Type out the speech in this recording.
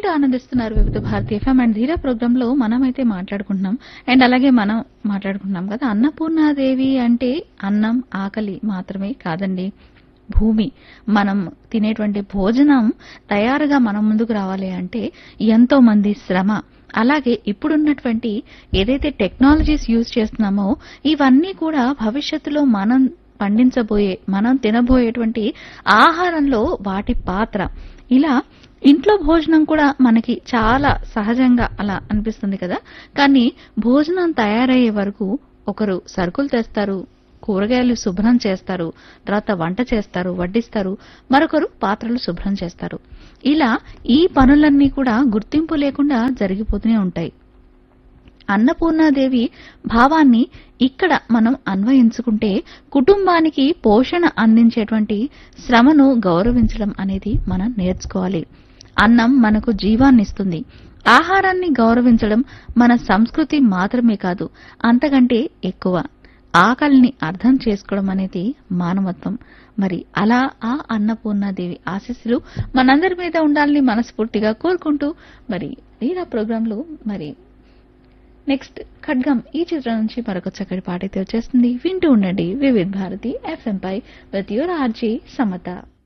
ఆనందిస్తున్నారు వివిధ Bharati FM and ధీరా ప్రోగ్రామ్ లో మనమైతే మాట్లాడుకుంటున్నాం. అండ్ అలాగే మనం మాట్లాడుకుంటున్నాం కదా, అన్నపూర్ణాదేవి అంటే అన్నం ఆకలి మాత్రమే కాదండి, భూమి. మనం తినేటువంటి భోజనం తయారుగా మన ముందుకు రావాలి అంటే ఎంతో మంది శ్రమ, అలాగే ఇప్పుడున్నటువంటి ఏదైతే టెక్నాలజీస్ యూజ్ చేస్తున్నామో ఇవన్నీ కూడా భవిష్యత్తులో మనం తినబోయేటువంటి ఆహారంలో వాటి పాత్ర. ఇలా ఇంట్లో భోజనం కూడా మనకి చాలా సహజంగా అలా అనిపిస్తుంది కదా, కానీ భోజనం తయారయ్యే వరకు ఒకరు సరుకులు తెస్తారు, కూరగాయలు శుభ్రం చేస్తారు, తర్వాత వంట చేస్తారు, వడ్డిస్తారు, మరొకరు పాత్రలు శుభ్రం చేస్తారు. ఇలా ఈ పనులన్నీ కూడా గుర్తింపు లేకుండా జరిగిపోతూనే ఉంటాయి. అన్నపూర్ణాదేవి భావాన్ని ఇక్కడ మనం అన్వయించుకుంటే కుటుంబానికి పోషణ అందించేటువంటి శ్రమను గౌరవించడం అనేది మనం నేర్చుకోవాలి. అన్నం మనకు జీవాన్నిస్తుంది. ఆహారాన్ని గౌరవించడం మన సంస్కృతి మాత్రమే కాదు, అంతకంటే ఎక్కువ. ఆకలిని అర్థం చేసుకోవడం అనేది మానవత్వం. మరి అలా ఆ అన్నపూర్ణాదేవి ఆశీస్సులు మనందరి మీద ఉండాలని మనస్ఫూర్తిగా కోరుకుంటూ మరి వీరా ప్రోగ్రాంలో మరి నెక్స్ట్ ఖడ్గం ఈ చిత్రం నుంచి మరొక చక్కటి పాట అయితే వచ్చేస్తుంది. వింటూ ఉండండి వివిధ Bharati FM pi with your RJ Samata.